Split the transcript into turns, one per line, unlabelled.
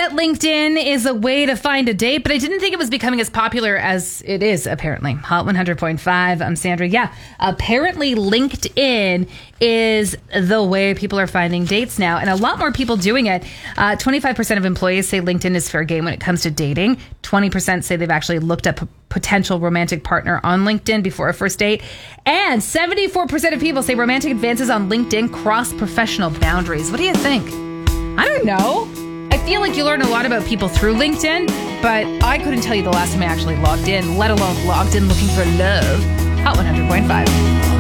that LinkedIn is a way to find a date, but I didn't think it was becoming as popular as it is, apparently. Hot 100.5, I'm Sandra. Yeah, apparently LinkedIn is the way people are finding dates now, and a lot more people doing it. 25% of employees say LinkedIn is fair game when it comes to dating. 20% say they've actually looked up a potential romantic partner on LinkedIn before a first date. And 74% of people say romantic advances on LinkedIn cross professional boundaries. What do you think? I don't know. I feel like you learn a lot about people through LinkedIn, but I couldn't tell you the last time I actually logged in, let alone logged in looking for love. Hot 100.5.